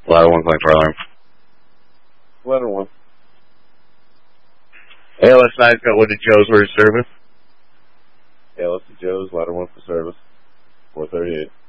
Ladder 1 calling for alarm. Ladder 1. ALS 9's got Wounded Joe's, where's service? ALS to Joe's, Ladder 1 for service. 438.